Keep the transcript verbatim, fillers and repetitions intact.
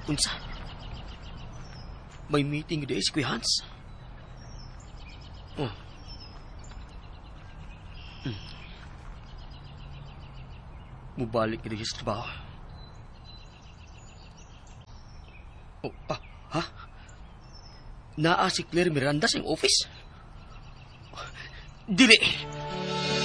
Unsa? May meeting gid si Kuya Hans. Oh. Hmm. Mubalik gid sa trabaho. Oh, ah, ha? Naa si Claire Miranda sa iyong office? Dili!